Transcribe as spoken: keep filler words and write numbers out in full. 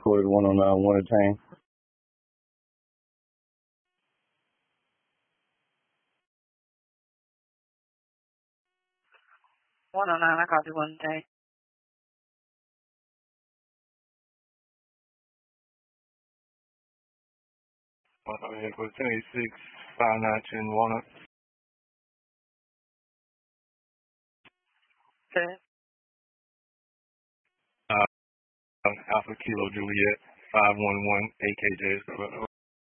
recorded one on uh, one attain. one oh nine, I called you one day. one eighty-six, five nine ten, one. Okay. Uh, Alpha Kilo Juliet, five one one A K J.